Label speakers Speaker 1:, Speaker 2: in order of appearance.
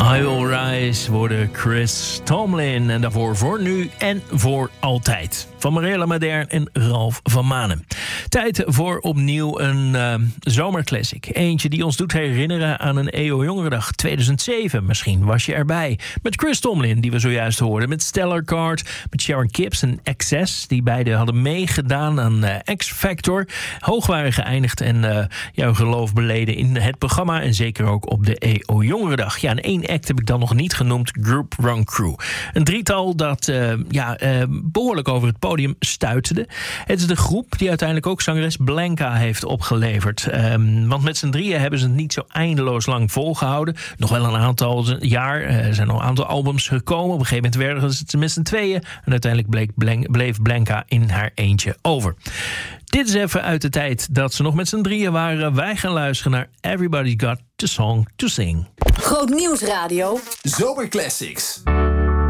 Speaker 1: I Will Rise worden Chris Tomlin. En daarvoor voor nu en voor altijd. Van Mariella Madern en Ralf van Manen. Tijd voor opnieuw een zomerclassic. Eentje die ons doet herinneren aan een EO Jongerendag 2007. Misschien was je erbij. Met Chris Tomlin, die we zojuist hoorden. Met Stellar Card, met Sharon Gibbs en Access. Die beide hadden meegedaan aan X Factor. Hoog waren geëindigd en jouw geloof beleden in het programma. En zeker ook op de EO Jongerendag. Ja, en één act heb ik dan nog niet genoemd. Group Run Crew. Een drietal dat behoorlijk over het podium stuiterde. Het is de groep die uiteindelijk ook zangeres Blanca heeft opgeleverd. Want met z'n drieën hebben ze het niet zo eindeloos lang volgehouden. Nog wel een aantal jaar. Er zijn nog een aantal albums gekomen. Op een gegeven moment werden ze met z'n tweeën. En uiteindelijk bleef Blanca in haar eentje over. Dit is even uit de tijd dat ze nog met z'n drieën waren. Wij gaan luisteren naar Everybody's Got the Song to Sing.
Speaker 2: Groot Nieuws Radio.
Speaker 3: Zomerclassics.